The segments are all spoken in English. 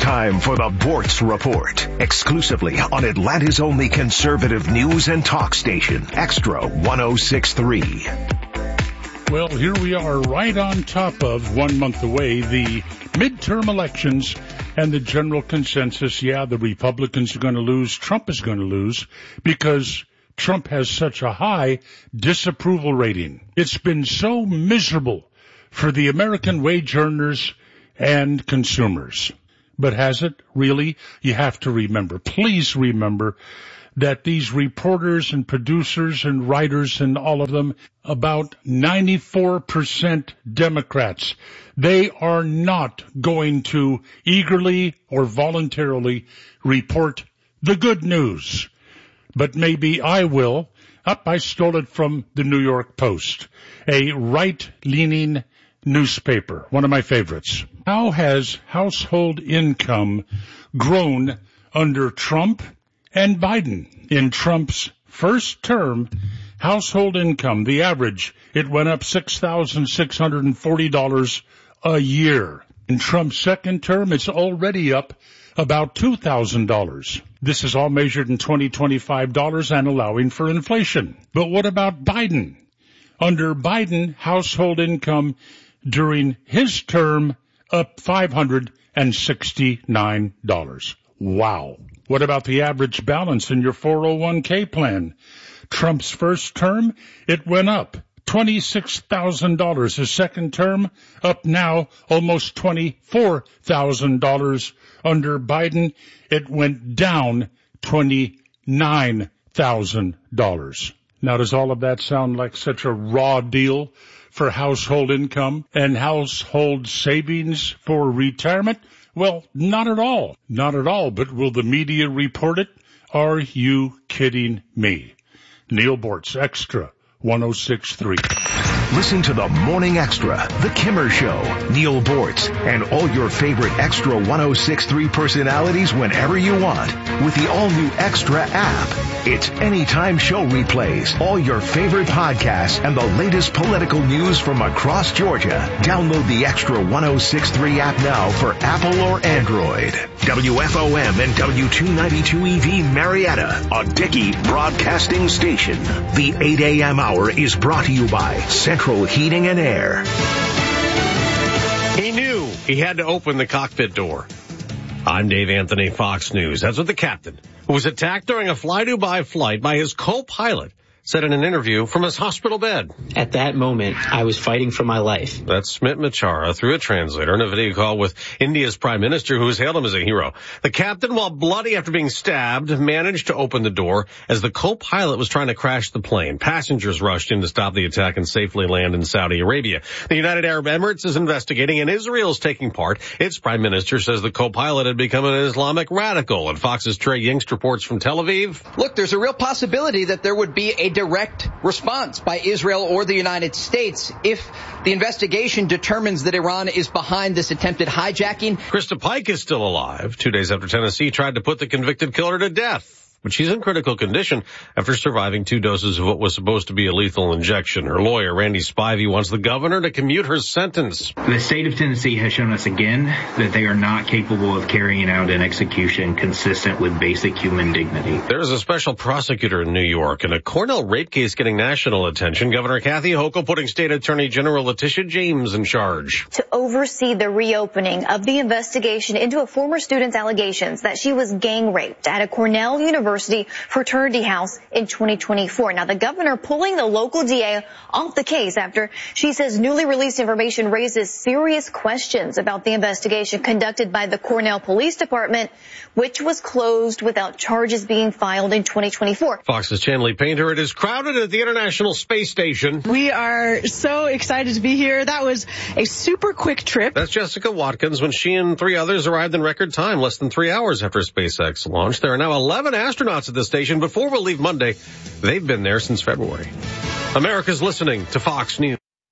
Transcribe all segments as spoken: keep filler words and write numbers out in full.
time for the Bortz Report, exclusively on Atlanta's only conservative news and talk station, Extra one oh six point three. Well, here we are right on top of, one month away, the midterm elections and the general consensus. Yeah, the Republicans are going to lose. Trump is going to lose because Trump has such a high disapproval rating. It's been so miserable for the American wage earners and consumers. But has it really? You have to remember, please remember, that these reporters and producers and writers and all of them, about ninety-four percent Democrats, they are not going to eagerly or voluntarily report the good news. But maybe I will. Up, I stole it from the New York Post, a right-leaning newspaper, one of my favorites. How has household income grown under Trump and Biden? In Trump's first term, household income, the average, it went up six thousand six hundred forty dollars a year. In Trump's second term, it's already up about two thousand dollars. This is all measured in twenty twenty-five dollars and allowing for inflation. But what about Biden? Under Biden, household income during his term up five hundred sixty-nine dollars. Wow. What about the average balance in your four oh one k plan? Trump's first term, it went up twenty-six thousand dollars. His second term, up now almost twenty-four thousand dollars. Under Biden, it went down twenty-nine thousand dollars. Now, does all of that sound like such a raw deal for household income and household savings for retirement? Well, not at all. Not at all. But will the media report it? Are you kidding me? Neil Bortz, Extra one oh six point three. Listen to the Morning Extra, The Kimmer Show, Neil Bortz, and all your favorite Extra one oh six point three personalities whenever you want with the all-new Extra app. It's anytime show replays, all your favorite podcasts, and the latest political news from across Georgia. Download the Extra one oh six point three app now for Apple or Android. W F O M and W two ninety-two E V Marietta, a Dickey broadcasting station. The eight a.m. hour is brought to you by Central Heating and Air. He knew he had to open the cockpit door. I'm Dave Anthony, Fox News. That's what the captain, who was attacked during a fly-Dubai flight by his co-pilot, said in an interview from his hospital bed. At that moment, I was fighting for my life. That's Smit Machara through a translator in a video call with India's prime minister, who has hailed him as a hero. The captain, while bloody after being stabbed, managed to open the door as the co-pilot was trying to crash the plane. Passengers rushed in to stop the attack and safely land in Saudi Arabia. The United Arab Emirates is investigating, and Israel is taking part. Its prime minister says the co-pilot had become an Islamic radical. And Fox's Trey Yingst reports from Tel Aviv. Look, there's a real possibility that there would be a direct response by Israel or the United States if the investigation determines that Iran is behind this attempted hijacking. Krista Pike is still alive, two days after Tennessee tried to put the convicted killer to death. But she's in critical condition after surviving two doses of what was supposed to be a lethal injection. Her lawyer, Randy Spivey, wants the governor to commute her sentence. The state of Tennessee has shown us again that they are not capable of carrying out an execution consistent with basic human dignity. There's a special prosecutor in New York and a Cornell rape case getting national attention. Governor Kathy Hochul putting State Attorney General Letitia James in charge to oversee the reopening of the investigation into a former student's allegations that she was gang raped at a Cornell University fraternity house in twenty twenty-four. Now, the governor pulling the local D A off the case after she says newly released information raises serious questions about the investigation conducted by the Cornell Police Department, which was closed without charges being filed in twenty twenty-four. Fox's Chanley Painter, it is crowded at the International Space Station. We are so excited to be here. That was a super quick trip. That's Jessica Watkins when she and three others arrived in record time, less than three hours after SpaceX launched. There are now eleven astronauts at the station. Before we'll leave Monday, they've been there since February. America's listening to Fox News.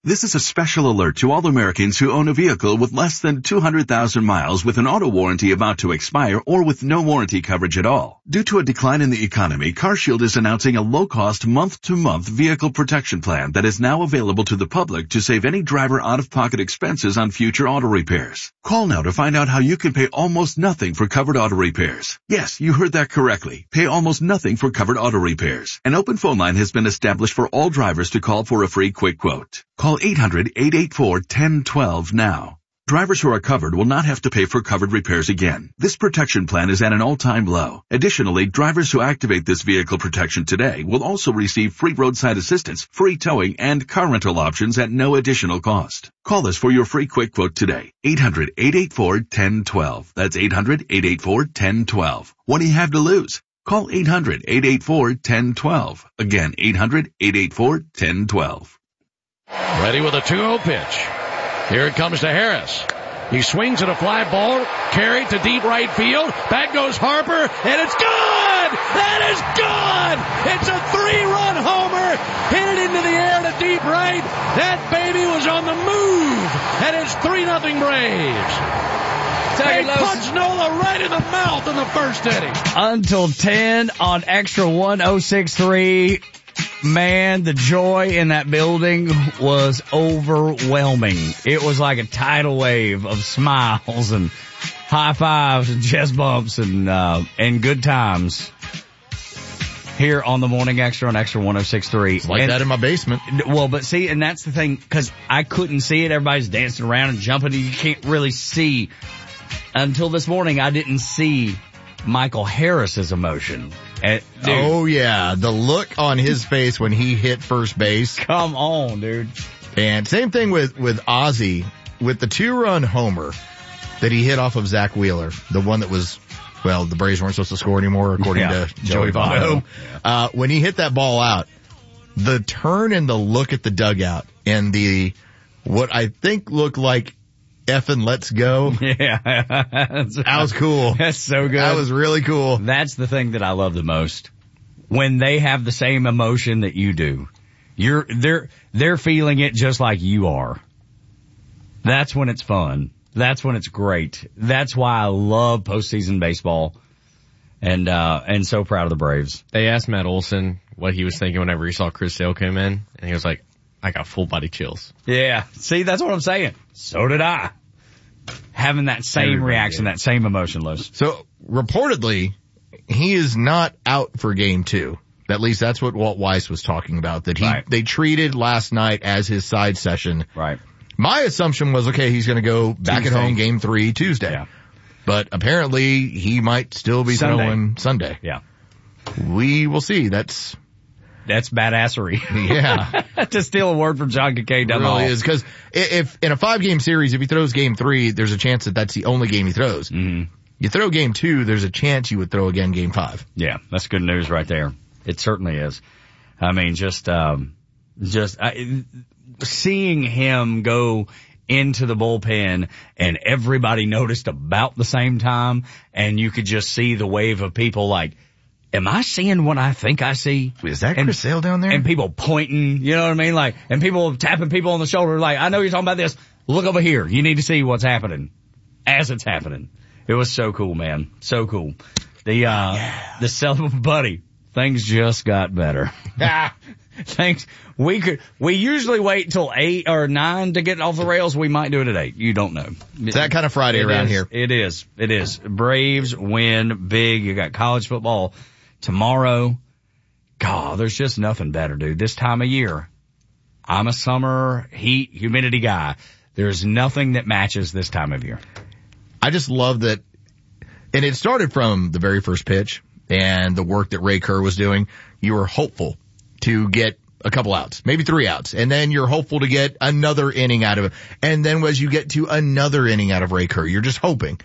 This is a special alert to all Americans who own a vehicle with less than two hundred thousand miles with an auto warranty about to expire or with no warranty coverage at all. Due to a decline in the economy, CarShield is announcing a low-cost month-to-month vehicle protection plan that is now available to the public to save any driver out-of-pocket expenses on future auto repairs. Call now to find out how you can pay almost nothing for covered auto repairs. Yes, you heard that correctly. Pay almost nothing for covered auto repairs. An open phone line has been established for all drivers to call for a free quick quote. Call eight hundred, eight eight four, one zero one two now. Drivers who are covered will not have to pay for covered repairs again. This protection plan is at an all-time low. Additionally, drivers who activate this vehicle protection today will also receive free roadside assistance, free towing, and car rental options at no additional cost. Call us for your free quick quote today. eight hundred, eight eight four, one zero one two. That's eight hundred, eight eight four, one zero one two. What do you have to lose? Call eight hundred, eight eight four, one zero one two. Again, eight hundred, eight eight four, one zero one two. Ready with a two oh pitch. Here it comes to Harris. He swings at a fly ball, carried to deep right field. Back goes Harper, and it's good! That is good! It's a three-run homer, hit it into the air to deep right. That baby was on the move, and it's three nothing Braves. They punched Nola right in the mouth in the first inning. Until ten on Extra one oh six three. Man, the joy in that building was overwhelming. It was like a tidal wave of smiles and high fives and chest bumps and, uh, and good times here on the Morning Extra on Extra one oh six three. It's like and, that in my basement. Well, but see, and that's the thing, cause I couldn't see it. Everybody's dancing around and jumping and you can't really see. Until this morning, I didn't see Michael Harris's emotion. And, dude, oh yeah, the look on his face when he hit first base. Come on, dude. And same thing with, with Ozzie, with the two-run homer that he hit off of Zach Wheeler, the one that was, well, the Braves weren't supposed to score anymore, according yeah, to Joey Votto. Yeah. Uh, when he hit that ball out, the turn and the look at the dugout and the, what I think looked like effing let's go. Yeah. That was cool. That's so good. That was really cool. That's the thing that I love the most. When they have the same emotion that you do. You're, they're, they're feeling it just like you are. That's when it's fun. That's when it's great. That's why I love postseason baseball. And, uh, and so proud of the Braves. They asked Matt Olson what he was thinking whenever he saw Chris Sale come in, and he was like, I got full body chills. Yeah. See, that's what I'm saying. So did I. Having that same Everybody reaction, did. That same emotion, Los. So, reportedly, he is not out for game two. At least that's what Walt Weiss was talking about, that he, right. they treated last night as his side session. Right. My assumption was, okay, he's going to go back Tuesday. At home game three Tuesday. Yeah. But apparently he might still be Sunday. throwing Sunday. Yeah. We will see. That's... That's badassery. Yeah. To steal a word from John Kincaid down it the hall. Really is, because if in a five-game series, if he throws game three, there's a chance that that's the only game he throws. Mm-hmm. You throw game two, there's a chance you would throw again game five. Yeah, that's good news right there. It certainly is. I mean, just, um, just, I, seeing him go into the bullpen and everybody noticed about the same time, and you could just see the wave of people like, am I seeing what I think I see? Is that Chris Sale down there? And people pointing, you know what I mean? Like, and people tapping people on the shoulder like, I know you're talking about this. Look over here. You need to see what's happening as it's happening. It was so cool, man. So cool. The, uh, yeah. the cell, buddy, things just got better. Thanks. We could, we usually wait till eight or nine to get off the rails. We might do it at eight. You don't know. It's that kind of Friday it around is, here. It is. It is. Braves win big. You got college football tomorrow. God, there's just nothing better, dude. This time of year. I'm a summer heat, humidity guy. There's nothing that matches this time of year. I just love that. And it started from the very first pitch and the work that Ray Kerr was doing. You were hopeful to get a couple outs, maybe three outs. And then you're hopeful to get another inning out of it. And then as you get to another inning out of Ray Kerr, you're just hoping.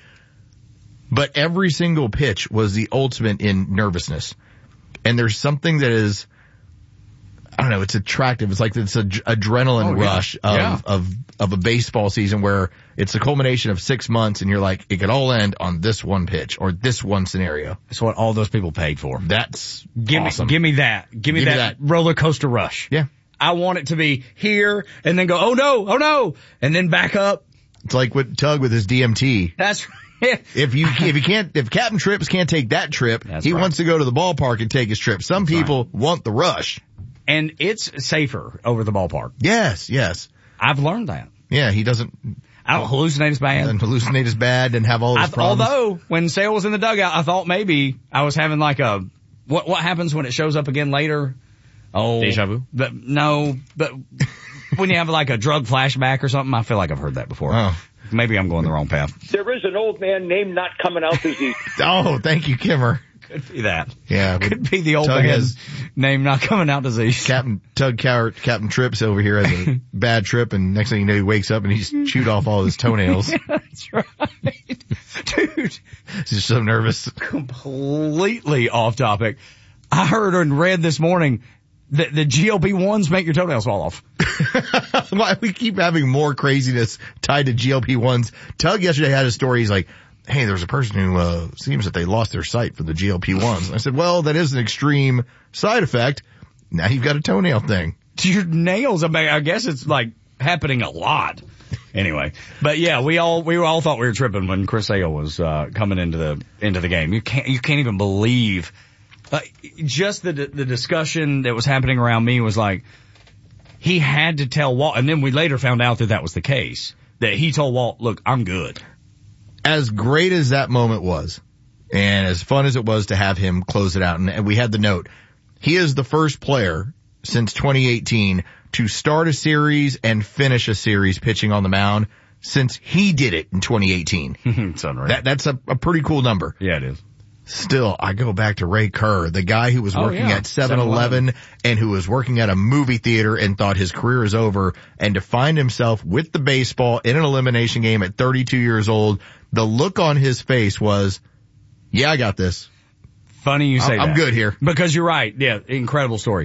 But every single pitch was the ultimate in nervousness. And there's something that is, I don't know, it's attractive. It's like this ad- adrenaline oh, rush yeah. Of, yeah. of, of a baseball season where it's a culmination of six months and you're like, it could all end on this one pitch or this one scenario. That's what all those people paid for. That's give awesome. Me, give me that. Give me, give that, me that roller coaster rush. Yeah. I want it to be here and then go, oh no, oh no, and then back up. It's like with Tug with his D M T. That's right. If you, if you can't, if Captain Trips can't take that trip, That's he right. wants to go to the ballpark and take his trip. Some That's people right. want the rush. And it's safer over the ballpark. Yes, yes. I've learned that. Yeah, he doesn't. I don't hallucinate as bad. And hallucinate as bad and have all his I, problems. although, when Sale was in the dugout, I thought maybe I was having like a, what, what happens when it shows up again later? Oh. Deja vu? But, no, but when you have like a drug flashback or something, I feel like I've heard that before. Oh. Maybe I'm going the wrong path. There is an old man named Not Coming Out Disease. Oh, thank you, Kimmer. Could be that. Yeah. Could be the old Tug man's has name Not Coming Out disease. Captain Tug Cowart, Captain Trips over here has a bad trip, and next thing you know, he wakes up and he's chewed off all his toenails. Yeah, that's right. Dude. He's just so nervous. Completely off topic. I heard and read this morning that the G L P ones make your toenails fall off. Why we keep having more craziness tied to G L P ones. Tug yesterday had a story. He's like, hey, there's a person who uh seems that they lost their sight from the G L P ones. I said, well, that is an extreme side effect. Now you've got a toenail thing. Your nails, I mean, I guess it's like happening a lot. Anyway, but yeah, we all we all thought we were tripping when Chris Sale was uh coming into the into the game. You can't you can't even believe uh, just the the discussion that was happening around me was like he had to tell Walt, and then we later found out that that was the case. That he told Walt, "Look, I'm good." As great as that moment was, and as fun as it was to have him close it out, and, and we had the note, he is the first player since twenty eighteen to start a series and finish a series pitching on the mound since he did it in twenty eighteen. It's unreal. That, that's a, a pretty cool number. Yeah, it is. Still, I go back to Ray Kerr, the guy who was Oh, working yeah. at seven eleven and who was working at a movie theater and thought his career is over, and to find himself with the baseball in an elimination game at thirty-two years old, the look on his face was, yeah, I got this. Funny you say I'm, that. I'm good here. Because you're right. Yeah, incredible story.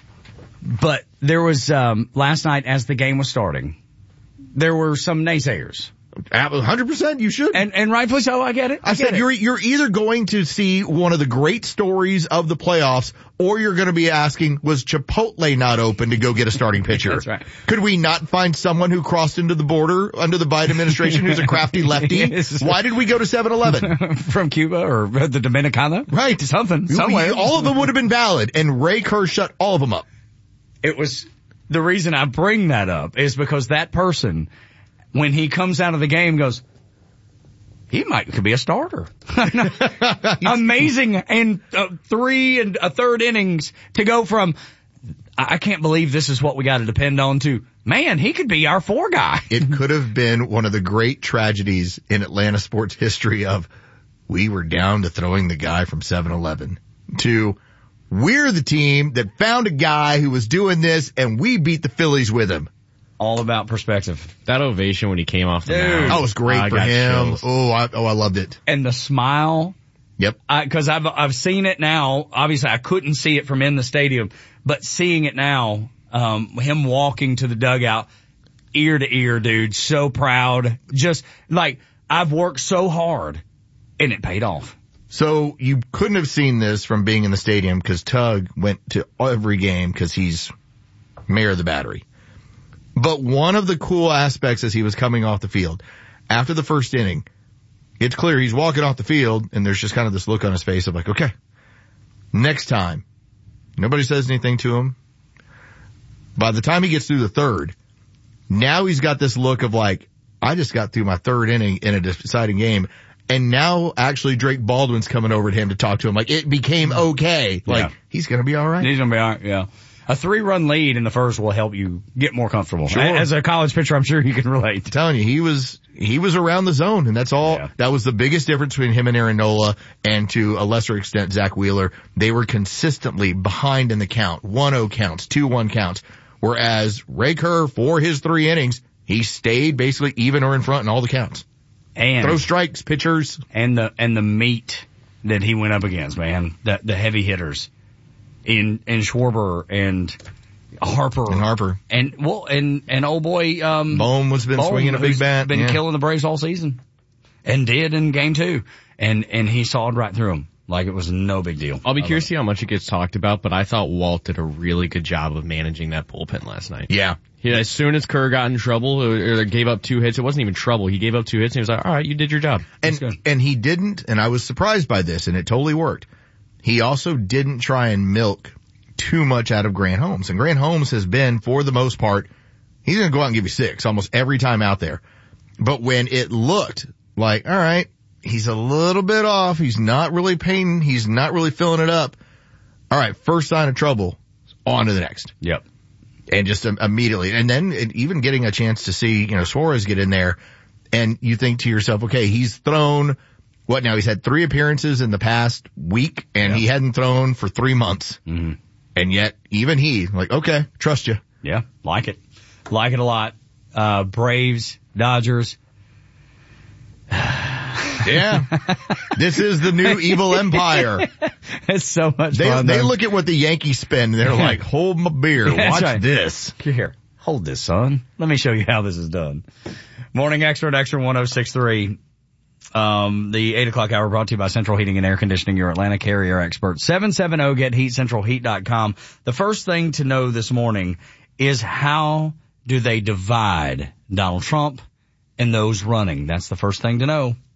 But there was, um, last night as the game was starting, there were some naysayers. one hundred percent you should. And, and rightfully so, I get it. I, I get said it. you're you're either going to see one of the great stories of the playoffs, or you're going to be asking, was Chipotle not open to go get a starting pitcher? That's right. Could we not find someone who crossed into the border under the Biden administration who's a crafty lefty? Yes. Why did we go to seven eleven? From Cuba or the Dominicana? Right. Something, somewhere. All of them would have been valid, and Ray Kerr shut all of them up. It was, the reason I bring that up is because that person, when he comes out of the game, goes, he might could be a starter. Amazing. And uh, three and a third innings to go from, I, I can't believe this is what we got to depend on, to, man, he could be our four guy. It could have been one of the great tragedies in Atlanta sports history of, we were down to throwing the guy from seven eleven, to, we're the team that found a guy who was doing this and we beat the Phillies with him. All about perspective. That ovation when he came off the Dude. mound. That was great I for got him. chills. Oh, I, oh, I loved it. And the smile. Yep. Cause I've, I've seen it now. Obviously I couldn't see it from in the stadium, but seeing it now, um, him walking to the dugout, ear to ear, dude, so proud. Just like, I've worked so hard and it paid off. So you couldn't have seen this from being in the stadium because Tug went to every game because he's mayor of the Battery. But one of the cool aspects as he was coming off the field, after the first inning, it's clear he's walking off the field and there's just kind of this look on his face of like, okay, next time. Nobody says anything to him. By the time he gets through the third, now he's got this look of like, I just got through my third inning in a deciding game. And now actually Drake Baldwin's coming over to him to talk to him. Like, it became okay. Like, Yeah. he's going to be all right. He's going to be all right, yeah. A three-run lead in the first will help you get more comfortable. Sure. As a college pitcher, I'm sure you can relate. I'm telling you, he was, he was around the zone, and that's all. Yeah. That was the biggest difference between him and Aaron Nola, and to a lesser extent, Zach Wheeler. They were consistently behind in the count. one oh counts, two one counts. Whereas Ray Kerr, for his three innings, he stayed basically even or in front in all the counts. And throw strikes, pitchers. And the, and the meat that he went up against, man. The, the heavy hitters. In, in Schwarber and Harper. And Harper. And, well, and, and old boy, um. Bohm has been Bohm, swinging a big who's bat. Been yeah. killing the Braves all season. And did in game two. And, and he sawed right through them. Like it was no big deal. I'll be curious to see how much it gets talked about, but I thought Walt did a really good job of managing that bullpen last night. Yeah. He, as soon as Kerr got in trouble or, or gave up two hits, it wasn't even trouble. He gave up two hits and he was like, all right, you did your job. And, and he didn't, and I was surprised by this, and it totally worked. He also didn't try and milk too much out of Grant Holmes. And Grant Holmes has been, for the most part, he's going to go out and give you six almost every time out there. But when it looked like, all right, he's a little bit off, he's not really paying, he's not really filling it up. All right, first sign of trouble, on to the next. Yep. And just um, immediately. And then even getting a chance to see, you know, Suarez get in there, and you think to yourself, okay, he's thrown, what now, he's had three appearances in the past week, and yep. he hadn't thrown for three months. Mm-hmm. And yet, even he, like, okay, trust you. Yeah, like it. Like it a lot. Uh, Braves, Dodgers. Yeah. This is the new evil empire. It's so much they, fun. They though. look at what the Yankees spend, and they're like, hold my beer. Yeah, watch right. this. Here, hold this, son. Let me show you how this is done. Morning Extra at Extra one oh six point three. Um, the eight o'clock hour brought to you by Central Heating and Air Conditioning, your Atlanta carrier expert. seven seven zero get heat central heat dot com. The first thing to know this morning is how do they divide Donald Trump and those running? That's the first thing to know.